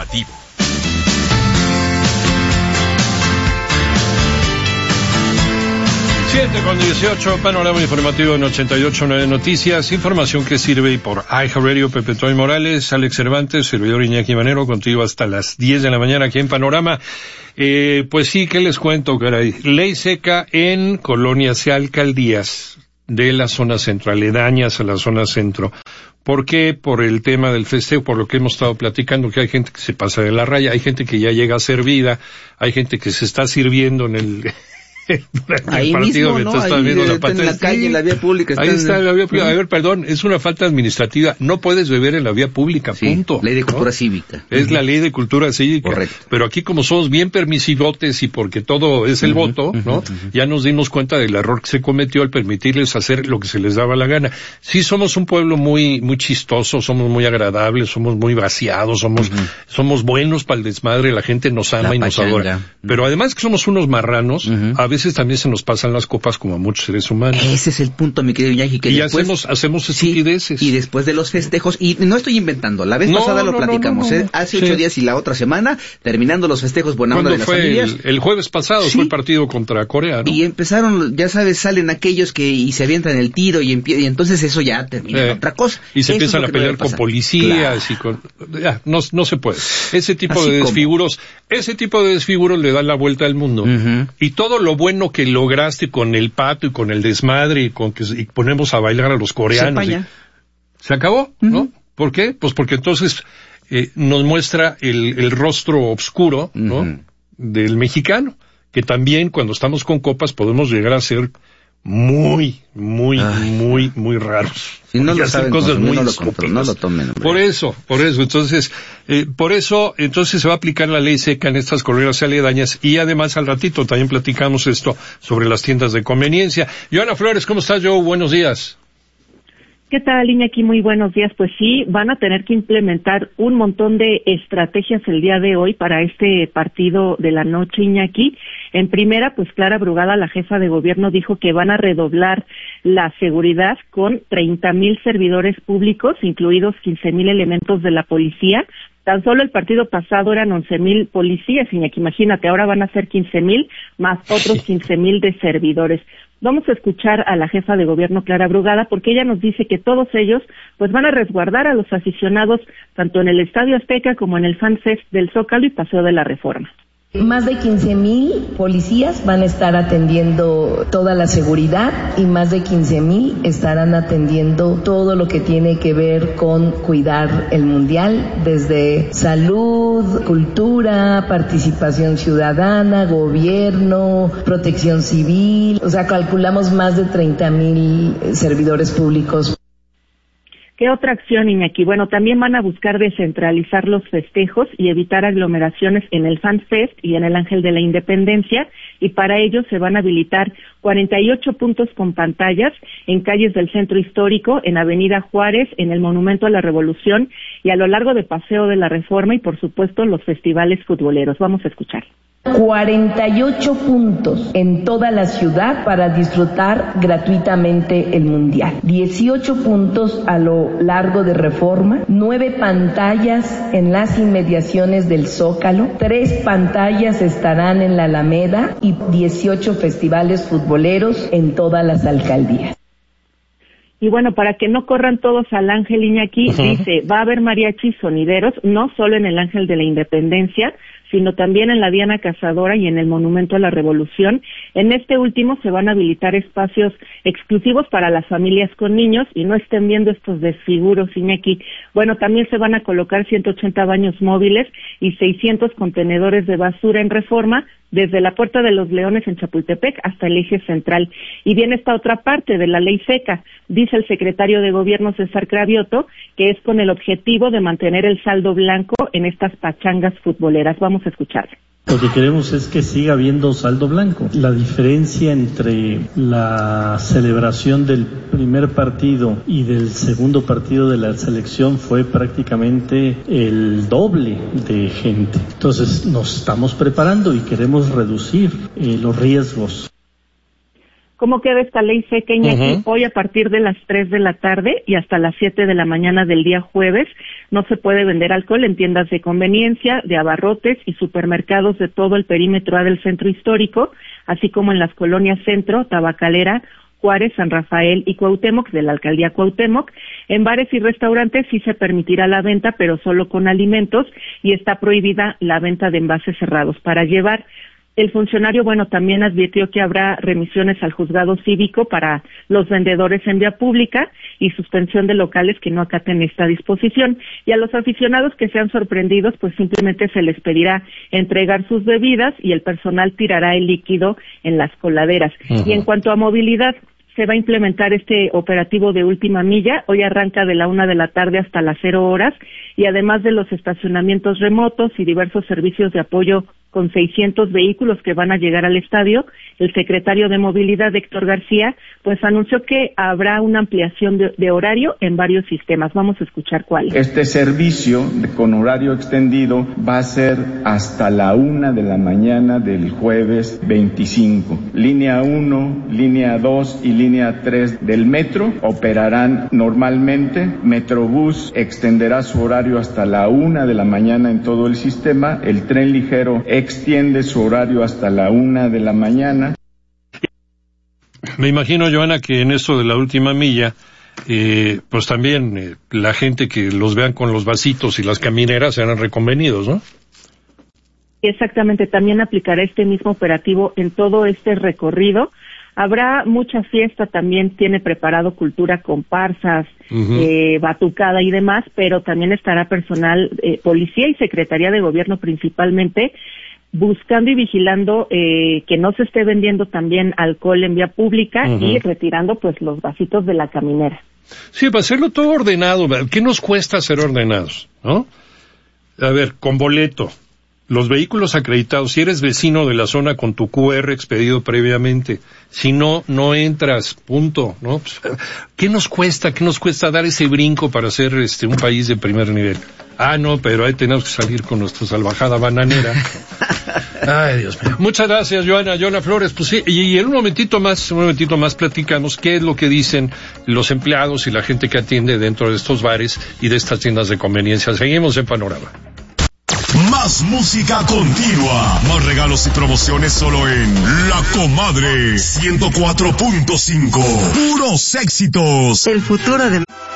informativo. 7:18, panorama informativo en 88.9 Noticias, información que sirve por iHeartRadio. Pepe Toy Morales, Alex Cervantes, servidor Iñaki Manero, contigo hasta las 10 de la mañana aquí en Panorama. Pues sí, ¿qué les cuento, caray? Ley seca en colonias y alcaldías de la zona centro, aledañas a la zona centro. ¿Por qué? Por el tema del festejo, por lo que hemos estado platicando, que hay gente que se pasa de la raya, hay gente que ya llega servida, hay gente que se está sirviendo en el ahí partido mismo, ¿no? Ahí viendo la en la calle, en la vía pública. Ahí está en la vía pública. A ver, perdón, es una falta administrativa. No puedes beber en la vía pública, sí, punto. Ley de cultura cívica. Es la ley de cultura cívica. Correcto. Pero aquí como somos bien permisivotes y porque todo es el voto, ¿no? Ya nos dimos cuenta del error que se cometió al permitirles hacer lo que se les daba la gana. Sí, somos un pueblo muy chistoso, somos muy agradables, somos muy vaciados, somos buenos para el desmadre, la gente nos ama y nos adora. Pero además que somos unos marranos, a veces también se nos pasan las copas como a muchos seres humanos. Ese es el punto, mi querido Iñaki, que y después hacemos estupideces. Sí, y después de los festejos, y no estoy inventando, la vez pasada lo platicamos, hace 8 días y la otra semana, terminando los festejos buena onda de las familias. El jueves pasado fue el partido contra Corea, ¿no? Y empezaron, ya sabes, salen aquellos y se avientan el tiro y entonces eso ya termina en otra cosa. Y se empiezan a pelear con policías no se puede. Ese tipo de desfiguros le dan la vuelta al mundo. Y todo lo bueno que lograste con el pato y con el desmadre y ponemos a bailar a los coreanos. Se acabó, ¿no? ¿Por qué? Pues porque entonces nos muestra el rostro oscuro, ¿no? Del mexicano, que también cuando estamos con copas podemos llegar a ser muy raros. Si no lo saben cosas muy no lo tomen. Hombre. Por eso, entonces se va a aplicar la ley seca en estas colonias aledañas y además al ratito también platicamos esto sobre las tiendas de conveniencia. Joana Flores, ¿cómo estás, Joe? Buenos días. ¿Qué tal, Iñaki? Muy buenos días. Pues sí, van a tener que implementar un montón de estrategias el día de hoy para este partido de la noche, Iñaki. En primera, pues Clara Brugada, la jefa de gobierno, dijo que van a redoblar la seguridad con 30,000 servidores públicos, incluidos 15,000 elementos de la policía. Tan solo el partido pasado eran 11,000 policías, Iñaki, imagínate, ahora van a ser 15,000 más otros 15,000 de servidores. Vamos a escuchar a la jefa de gobierno, Clara Brugada, porque ella nos dice que todos ellos pues van a resguardar a los aficionados tanto en el Estadio Azteca como en el Fan Fest del Zócalo y Paseo de la Reforma. Más de 15,000 policías van a estar atendiendo toda la seguridad y más de 15,000 estarán atendiendo todo lo que tiene que ver con cuidar el mundial, desde salud, cultura, participación ciudadana, gobierno, protección civil. O sea, calculamos más de 30,000 servidores públicos. ¿Qué otra acción, Iñaki? Bueno, también van a buscar descentralizar los festejos y evitar aglomeraciones en el Fan Fest y en el Ángel de la Independencia, y para ello se van a habilitar 48 puntos con pantallas en calles del Centro Histórico, en Avenida Juárez, en el Monumento a la Revolución y a lo largo de Paseo de la Reforma y, por supuesto, los festivales futboleros. Vamos a escuchar. 48 puntos en toda la ciudad para disfrutar gratuitamente el Mundial. 18 puntos a lo largo de Reforma, 9 pantallas en las inmediaciones del Zócalo, 3 pantallas estarán en la Alameda y 18 festivales futboleros en todas las alcaldías. Y bueno, para que no corran todos al Ángel, Iñaki, dice, va a haber mariachis sonideros, no solo en el Ángel de la Independencia, sino también en la Diana Cazadora y en el Monumento a la Revolución. En este último se van a habilitar espacios exclusivos para las familias con niños y no estén viendo estos desfiguros, Iñaki. Bueno, también se van a colocar 180 baños móviles y 600 contenedores de basura en Reforma, desde la Puerta de los Leones en Chapultepec hasta el eje central. Y viene esta otra parte de la ley seca, dice el secretario de Gobierno César Cravioto, que es con el objetivo de mantener el saldo blanco en estas pachangas futboleras. Vamos a escuchar. Lo que queremos es que siga habiendo saldo blanco. La diferencia entre la celebración del primer partido y del segundo partido de la selección fue prácticamente el doble de gente. Entonces nos estamos preparando y queremos reducir los riesgos. ¿Cómo queda esta ley seca, Iñaki? Hoy a partir de las 3 de la tarde y hasta las 7 de la mañana del día jueves no se puede vender alcohol en tiendas de conveniencia, de abarrotes y supermercados de todo el perímetro A del centro histórico, así como en las colonias Centro, Tabacalera, Juárez, San Rafael y Cuauhtémoc, de la alcaldía Cuauhtémoc. En bares y restaurantes sí se permitirá la venta, pero solo con alimentos, y está prohibida la venta de envases cerrados para llevar. El funcionario, también advirtió que habrá remisiones al juzgado cívico para los vendedores en vía pública y suspensión de locales que no acaten esta disposición. Y a los aficionados que sean sorprendidos, pues simplemente se les pedirá entregar sus bebidas y el personal tirará el líquido en las coladeras. Y en cuanto a movilidad, se va a implementar este operativo de última milla. Hoy arranca de la 1 de la tarde hasta las 0 horas, y además de los estacionamientos remotos y diversos servicios de apoyo con 600 vehículos que van a llegar al estadio, el secretario de Movilidad, Héctor García, pues anunció que habrá una ampliación de horario en varios sistemas. Vamos a escuchar cuál. Este servicio con horario extendido va a ser hasta la 1 de la mañana del jueves 25. Línea 1, línea 2 y línea 3 del metro operarán normalmente. Metrobús extenderá su horario hasta la 1 de la mañana en todo el sistema. El tren ligero extiende su horario hasta la 1 de la mañana. Me imagino, Joana, que en eso de la última milla, pues también la gente que los vean con los vasitos y las camineras serán reconvenidos, ¿no? Exactamente, también aplicará este mismo operativo en todo este recorrido. Habrá mucha fiesta, también tiene preparado cultura, comparsas, batucada y demás, pero también estará personal, policía y Secretaría de Gobierno principalmente, buscando y vigilando que no se esté vendiendo también alcohol en vía pública y retirando pues los vasitos de la caminera. Sí, para hacerlo todo ordenado, ¿qué nos cuesta ser ordenados, no? A ver, con boleto, los vehículos acreditados, si eres vecino de la zona con tu QR expedido previamente, si no, no entras, punto, ¿no? Pues, ¿qué nos cuesta dar ese brinco para ser un país de primer nivel? No, pero ahí tenemos que salir con nuestra salvajada bananera. Ay, Dios mío. Muchas gracias, Joana Flores. Pues sí, y en un momentito más platicamos qué es lo que dicen los empleados y la gente que atiende dentro de estos bares y de estas tiendas de conveniencia. Seguimos en Panorama. Más música continua, más regalos y promociones solo en La Comadre 104.5. Puros éxitos. El futuro de